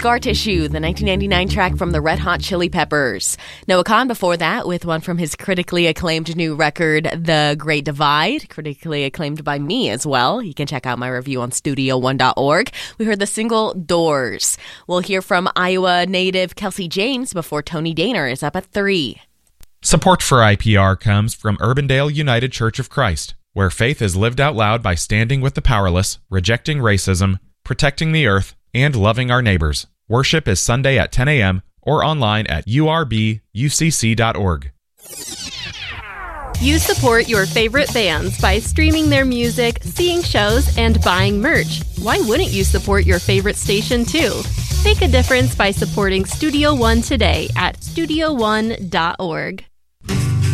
Scar Tissue, the 1999 track from the Red Hot Chili Peppers. Noah Kahan before that with one from his critically acclaimed new record, The Great Divide, critically acclaimed by me as well. You can check out my review on studio1.org. We heard the single Doors. We'll hear from Iowa native Kelsey James before Tony Daner is up at 3. Support for IPR comes from Urbandale United Church of Christ, where faith is lived out loud by standing with the powerless, rejecting racism, protecting the earth, and loving our neighbors. Worship is Sunday at 10 a.m. or online at urbucc.org. You support your favorite bands by streaming their music, seeing shows, and buying merch. Why wouldn't you support your favorite station too? Make a difference by supporting Studio One today at studio1.org.